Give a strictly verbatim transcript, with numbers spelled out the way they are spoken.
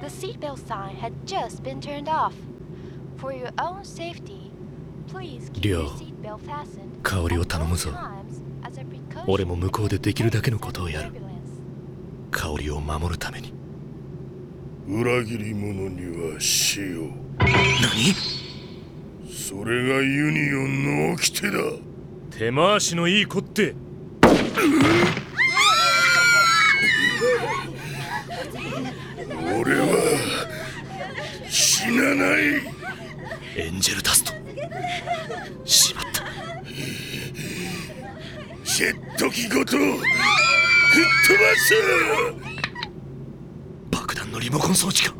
The seatbelt sign had just been turned off. For your own safety, please keep your seatbelt fastened. 香りを頼むぞ。俺も向こうでできるだけのことをやる。香りを守るために。 裏切り者には死を。 何？ それがユニオンの掟だ。 手回しのいい子って。 俺は死なない。 エンジェルダスト。しまった。 ジェット機ごと吹っ飛ばす。 爆弾のリモコン装置か。